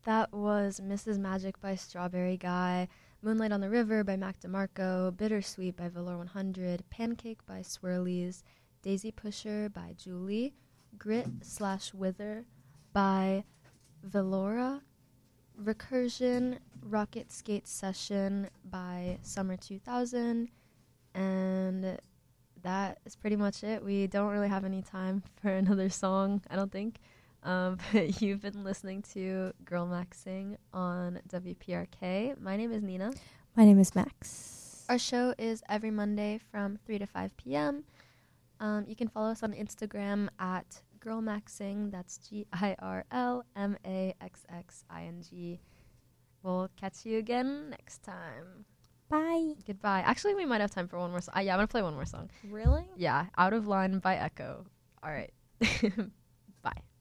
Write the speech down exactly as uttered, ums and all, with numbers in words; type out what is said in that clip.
That was Missus Magic by Strawberry Guy, Moonlight on the River by Mac DeMarco, Bittersweet by Velour one hundred, Pancake by Swirlies, Daisy Pusher by Julie, Grit slash Wither by Velora, Recursion, Rocket Skate Session by Summer two thousand, and that is pretty much it. We don't really have any time for another song, I don't think. Um, but you've been listening to Girl Max Sing on W P R K. My name is Nina. My name is Max. Our show is every Monday from three to five p.m. Um, you can follow us on Instagram at Girl Max Sing. That's G I R L M A X X I N G. We'll catch you again next time. Bye. Goodbye. Actually, we might have time for one more song. Uh, yeah, I'm going to play one more song. Really? Yeah, Out of Line by Echo. All right. Bye.